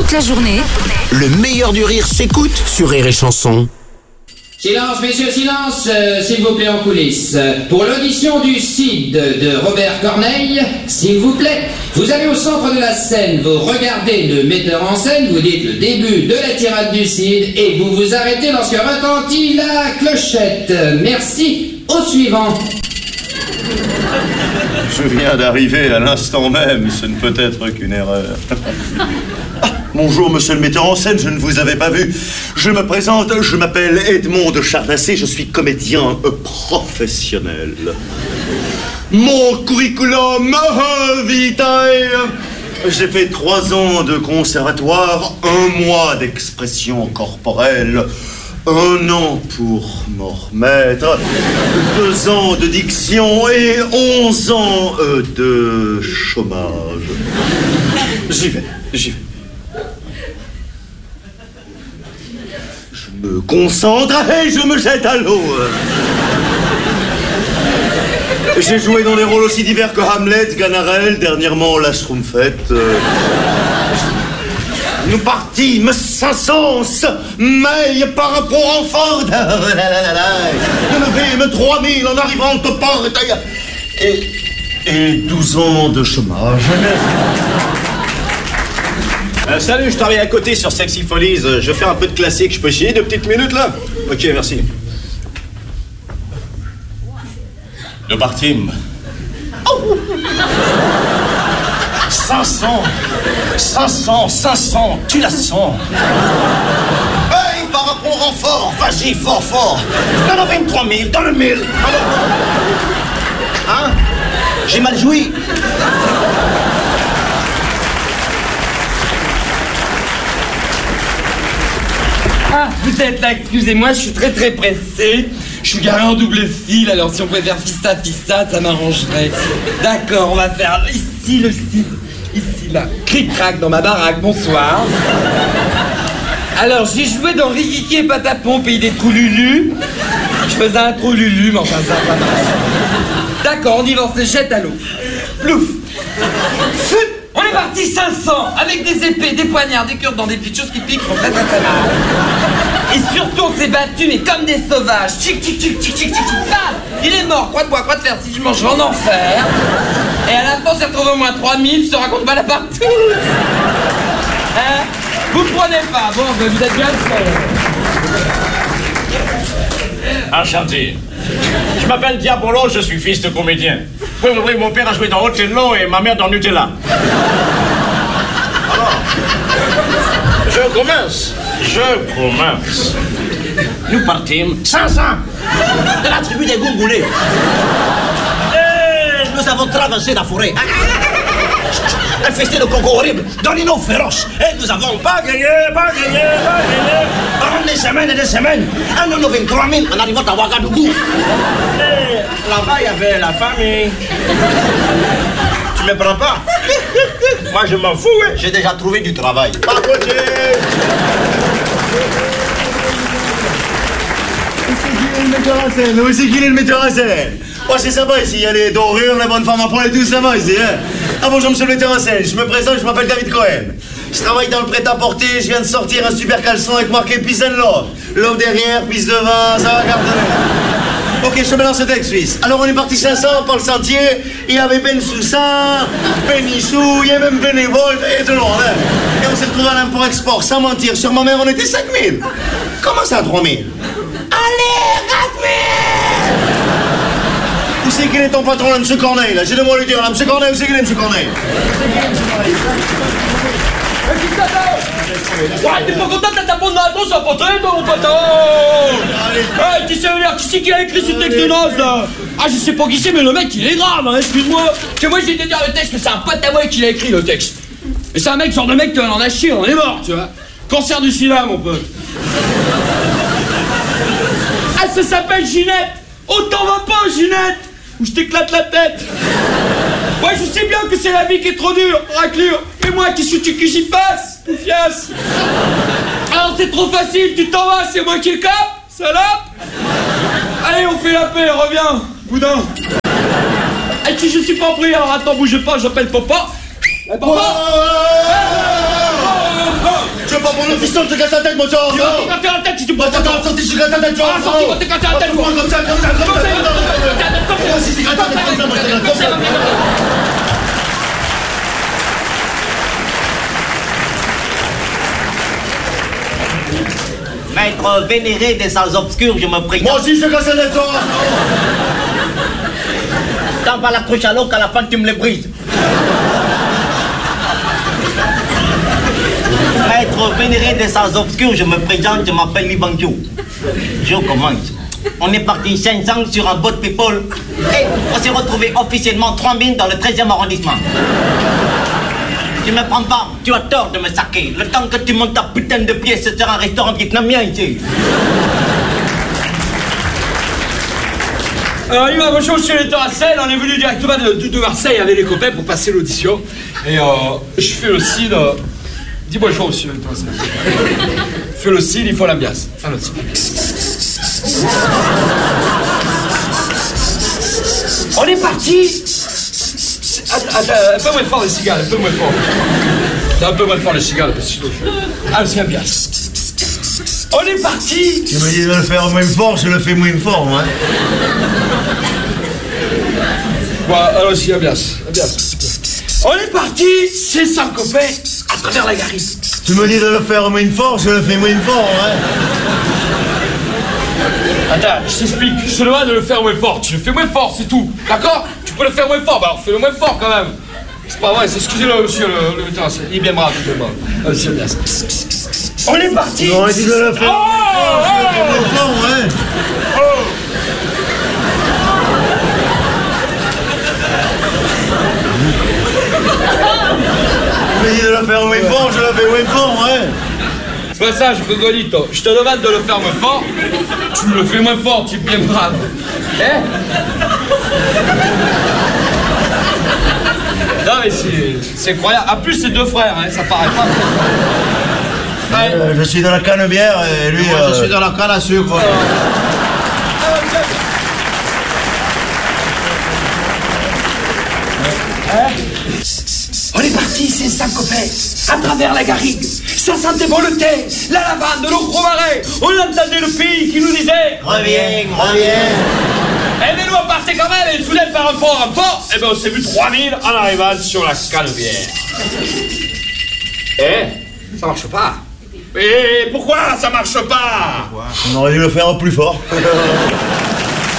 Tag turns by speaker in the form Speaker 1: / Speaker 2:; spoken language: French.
Speaker 1: toute la journée.
Speaker 2: Le meilleur du rire s'écoute sur Rire et Chanson.
Speaker 3: Silence, messieurs, silence, s'il vous plaît, en coulisses. Pour l'audition du Cid de Robert Corneille, s'il vous plaît, vous allez au centre de la scène, vous regardez le metteur en scène, vous dites le début de la tirade du Cid et vous vous arrêtez lorsque retentit la clochette. Merci. Au suivant.
Speaker 4: Je viens d'arriver à l'instant même, ce ne peut être qu'une erreur. Bonjour, monsieur le metteur en scène, je ne vous avais pas vu. Je me présente, je m'appelle Edmond de Charnassé, je suis comédien professionnel. Mon curriculum vitae, j'ai fait 3 ans de conservatoire, 1 mois d'expression corporelle, 1 an pour m'en remettre, 2 ans de diction et 11 ans de chômage. J'y vais. Je me concentre et je me jette à l'eau. J'ai joué dans des rôles aussi divers que Hamlet, Ganarelle, dernièrement la Schtroumpfette. Nous partîmes 500, mais par rapport en Ford. Nous levîmes 3000 en arrivant au port. Et 12 ans de chômage.
Speaker 5: Salut, je travaille à côté sur Sexy Follies. Je fais un peu de classique. Je peux chier 2 petites minutes là? Ok, merci. Nous partîmes. 500, tu la sens.
Speaker 4: Hey, par rapport en fort, vas-y, fort.
Speaker 5: Dans le 23 000, dans le 1000. Hein? J'ai mal joui.
Speaker 6: Ah, vous êtes là, excusez-moi, je suis très pressé. Je suis garé en double fil, alors si on pouvait faire fista, ça m'arrangerait. D'accord, on va faire ici le style. Ici, là. Cric-crac dans ma baraque, bonsoir. Alors, j'ai joué dans Rikiki et Patapon, pays des trous Lulu. Je faisais un trou Lulu, mais enfin, ça va pas marcher. D'accord, on y va, on se jette à l'eau. Plouf. On est parti 500, avec des épées, des poignards, des cures-dents, des petites choses qui piquent, font très mal. Et surtout, on s'est battus, mais comme des sauvages. Tchic, paf. Il est mort, croix de bois, croix de fer, si je mange, en enfer. Et à la fin, on s'est retrouvé au moins 3000, se raconte pas la partout. Hein? Vous me prenez pas, bon, ben, vous êtes bien fait.
Speaker 5: Enchanté. Je m'appelle Diabolo, je suis fils de comédien. Oui, mon père a joué dans Othello et ma mère dans Nutella. Alors, je commence. Nous partîmes 500 de la tribu des Goumboulés. Et nous avons traversé la forêt. Un festin de coco horrible, dans les noms féroces. Et nous avons pas gagné. Pendant des semaines et des semaines. En 23 000 en arrivant à Ouagadougou. Et là-bas, il y avait la famille. Tu me prends pas? Moi, je m'en fous, hein. J'ai déjà trouvé du travail. Pas côté.
Speaker 4: Où c'est qu'il est le metteur en scène? Oh, c'est sympa ici, il y a les dorures, les bonnes femmes à prendre et tout, ça va ici, hein? Ah bonjour, monsieur le metteur en scène, je me présente, je m'appelle David Cohen. Je travaille dans le prêt-à-porter, je viens de sortir un super caleçon avec marqué Peace and Love. Love derrière, pisse devant, ça va cartonner. Ok, je me lance le texte suisse. Alors on est parti 500 par le sentier, il y avait Ben Soussan, Ben Issou, il y avait même Bénévole, et tout le monde, hein? Et on s'est retrouvé à l'import-export, sans mentir, sur ma mère on était 5000. Comment ça, 3000? Allez, 4000! Où c'est qu'il est ton patron, là, M. Corneille, là? J'ai de moi lui dire, là, M. Corneille, où c'est qu'il est, M. Corneille?
Speaker 6: Ouais, t'es pas content de la taponne dans la tronche, ça poterait, mon poteau! Hey, qui c'est qui a écrit ce texte de naze, là? Ah, je sais pas qui c'est, mais le mec, il est grave, hein, excuse-moi! Parce que moi, j'ai été dire le texte, mais c'est un pote à moi qui l'a écrit, le texte. Et c'est un mec, genre de mec, tu en as chié, on est mort, tu vois. Cancer du sida, mon pote. Ah, ça s'appelle Ginette! Oh, t'en vas pas, Ginette! Ou je t'éclate la tête! Ouais, je sais bien que c'est la vie qui est trop dure, raclure! Et moi, qu'est-ce que tu que j'y fasse? Poufiasse! Alors c'est trop facile, tu t'en vas, c'est moi qui le cap, salope! Allez, on fait la paix, reviens, boudin! Et si je suis pas pris, alors attends, bougez pas, j'appelle papa! Papa!
Speaker 4: pas pour le fiston, je te casse la tête, mon chat.
Speaker 6: Tu vas te casser la tête si tu bosses.
Speaker 4: Attends, sorti, je te casse la tête, tu vois.
Speaker 6: Sorti, va te casser la tête, quoi.
Speaker 4: Comme ça. Si tu casses la tête comme ça, moi, je te la comme ça.
Speaker 5: Maître vénéré des salles obscures, je me prie.
Speaker 4: Moi aussi, je te casse la tête, toi.
Speaker 5: T'en vas la couche à l'eau qu'à la fin tu me les brises. Maître vénéré des salles obscures, je me présente, je m'appelle Libancho. Je commence. On est parti 500 sur un boat people et on s'est retrouvé officiellement 3000 dans le 13e arrondissement. Tu me prends pas, tu as tort de me saquer. Le temps que tu montes ta putain de pièce, ce sera un restaurant vietnamien ici.
Speaker 6: Alors, bonjour, monsieur le metteur en scène. On est venu directement de Marseille avec les copains pour passer l'audition. Et je fais le signe. Dis bonjour, monsieur le metteur en scène. Fais le signe, il faut l'ambiance. Fais le signe. On est parti. Attends, un peu moins fort les cigales, un peu moins fort. Un peu moins fort les cigales, parce que sinon je... c'est ambiance. On est parti.
Speaker 4: Tu me dis de le faire moins fort, je le fais moins fort, moi.
Speaker 6: Bon, alors si, ambiance. On est parti, 500 copains, à travers la garrigue.
Speaker 4: Tu me dis de le faire moins fort, je le fais moins fort, hein.
Speaker 6: Attends, je t'explique, je te demande de le faire moins fort. Tu le fais moins fort, c'est tout. D'accord? Tu peux le faire moins fort, bah alors fais-le moins fort quand même. C'est pas vrai, excusez-le, monsieur le metteur en scène. Il est bien brave, Allez, c'est bien. On est parti.
Speaker 4: On a dit de le faire. Je le fais moins fort, ouais. Tu me dis de le faire moins fort, je le fais moins fort, ouais.
Speaker 6: C'est pas ça, je rigolito. Je te demande de le faire moins fort. Tu le fais moins fort, tu es bien brave. Hein? Non mais c'est incroyable. En plus c'est deux frères, hein, ça paraît pas. Ouais.
Speaker 4: Je suis dans la canne-bière et lui...
Speaker 5: Moi, je suis dans la canne à sucre.
Speaker 6: On est parti, 500 copains, à travers la garrigue. Ça sentait bon le thé, la lavande, le gros marais. On entendait le pays qui nous disait
Speaker 5: Reviens.
Speaker 6: Eh mais nous on partait quand même, et soudain par un fort, eh ben on s'est vu 3000 en arrivant sur la canne-bière. Ça marche pas. Mais pourquoi ça marche pas?
Speaker 4: On aurait dû le faire plus fort.